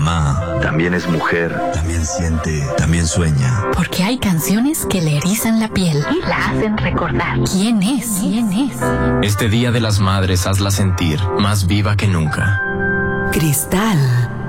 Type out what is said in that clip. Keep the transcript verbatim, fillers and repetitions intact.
mamá también es mujer, también siente, también sueña. Porque hay canciones que le erizan la piel y la hacen recordar quién es, quién es. Este Día de las Madres hazla sentir más viva que nunca. Cristal.